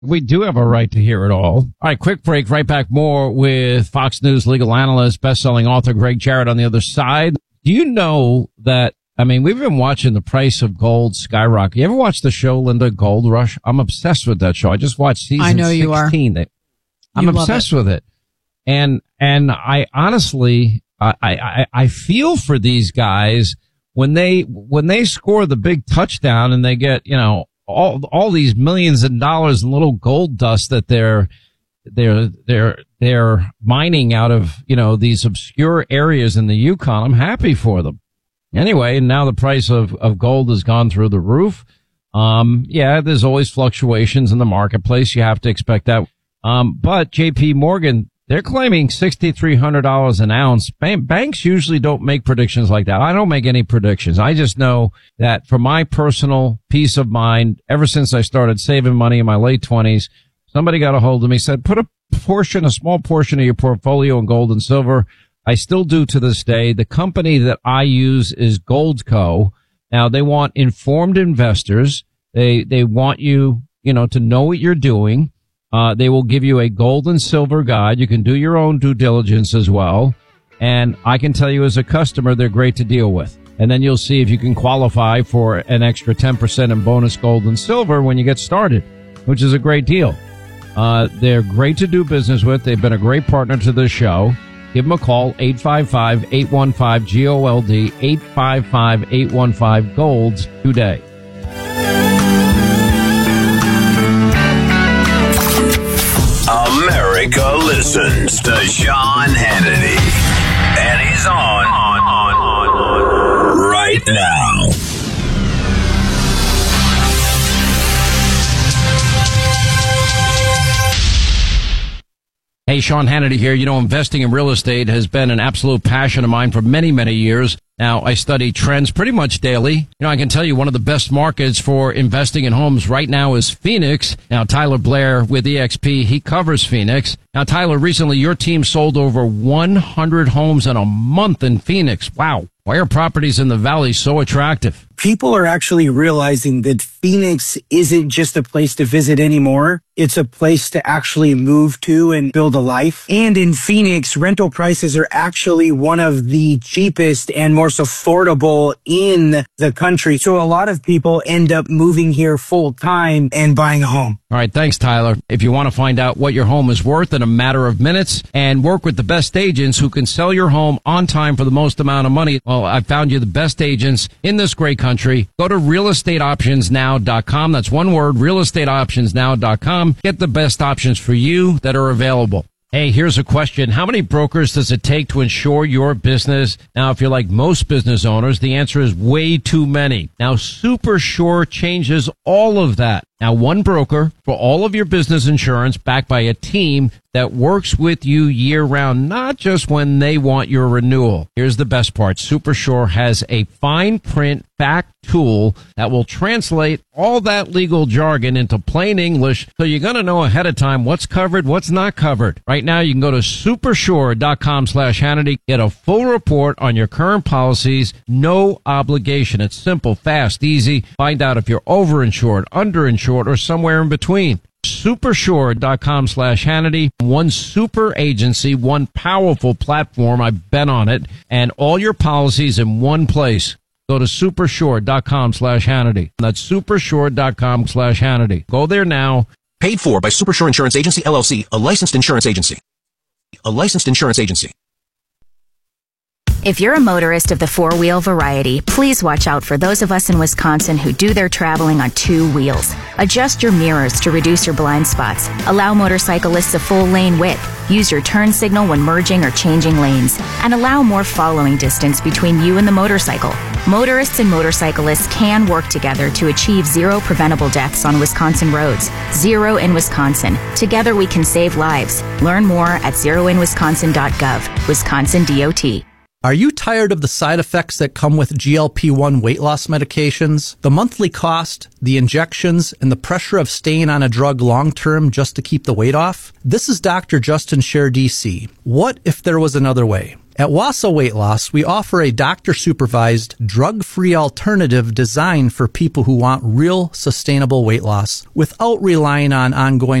We do have a right to hear it all. All right, quick break. Right back more with Fox News legal analyst, best-selling author Greg Jarrett on the other side. Do you know that, we've been watching the price of gold skyrocket. You ever watch the show, Linda, Gold Rush? I'm obsessed with that show. I just watched season 16. I know you are. I'm obsessed with it. And I honestly, I feel for these guys when they score the big touchdown and they get, all these millions of dollars in little gold dust that they're mining out of, these obscure areas in the Yukon. I'm happy for them. Anyway, now the price of gold has gone through the roof. There's always fluctuations in the marketplace. You have to expect that. But JP Morgan, they're claiming $6,300 an ounce. Banks usually don't make predictions like that. I don't make any predictions. I just know that for my personal peace of mind, ever since I started saving money in my late 20s, somebody got a hold of me, said, put a small portion of your portfolio in gold and silver. I still do to this day. The company that I use is Goldco. Now they want informed investors. They want you, to know what you're doing. They will give you a gold and silver guide. You can do your own due diligence as well. And I can tell you as a customer, they're great to deal with. And then you'll see if you can qualify for an extra 10% in bonus gold and silver when you get started, which is a great deal. They're great to do business with. They've been a great partner to this show. Give them a call, 855-815-GOLD, 855-815-GOLD today. America listens to Sean Hannity. And he's on right now. Hey, Sean Hannity here. Investing in real estate has been an absolute passion of mine for many, many years. Now, I study trends pretty much daily. I can tell you one of the best markets for investing in homes right now is Phoenix. Now, Tyler Blair with EXP, he covers Phoenix. Now, Tyler, recently your team sold over 100 homes in a month in Phoenix. Wow. Why are properties in the valley so attractive? People are actually realizing that Phoenix isn't just a place to visit anymore. It's a place to actually move to and build a life. And in Phoenix, rental prices are actually one of the cheapest and most affordable in the country. So a lot of people end up moving here full time and buying a home. All right. Thanks, Tyler. If you want to find out what your home is worth in a matter of minutes and work with the best agents who can sell your home on time for the most amount of money, well, I found you the best agents in this great country. Go to realestateoptionsnow.com. That's one word, realestateoptionsnow.com. Get the best options for you that are available. Hey, here's a question. How many brokers does it take to insure your business? Now, if you're like most business owners, the answer is way too many. Now, SuperSure changes all of that. Now, one broker for all of your business insurance backed by a team that works with you year round, not just when they want your renewal. Here's the best part. SuperSure has a fine print fact tool that will translate all that legal jargon into plain English, so you're going to know ahead of time what's covered, what's not covered. Right now, you can go to supersure.com/Hannity, get a full report on your current policies, no obligation. It's simple, fast, easy. Find out if you're overinsured, underinsured, or somewhere in between. Supersure.com/Hannity. One super agency, one powerful platform. I've been on it, and all your policies in one place. Go to supersure.com/Hannity. That's supersure.com/Hannity. Go there now. Paid for by Supersure Insurance Agency, LLC, a licensed insurance agency. A licensed insurance agency. If you're a motorist of the four-wheel variety, please watch out for those of us in Wisconsin who do their traveling on two wheels. Adjust your mirrors to reduce your blind spots. Allow motorcyclists a full lane width. Use your turn signal when merging or changing lanes. And allow more following distance between you and the motorcycle. Motorists and motorcyclists can work together to achieve zero preventable deaths on Wisconsin roads. Zero in Wisconsin. Together we can save lives. Learn more at zeroinwisconsin.gov. Wisconsin DOT. Are you tired of the side effects that come with GLP-1 weight loss medications? The monthly cost, the injections, and the pressure of staying on a drug long-term just to keep the weight off? This is Dr. Justin Scher, DC. What if there was another way? At Wausau Weight Loss, we offer a doctor-supervised, drug-free alternative designed for people who want real, sustainable weight loss without relying on ongoing